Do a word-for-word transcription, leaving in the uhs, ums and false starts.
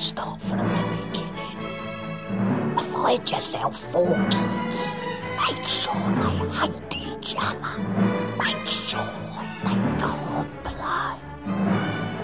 start from the beginning. If I just help four kids, make sure they hate each other, make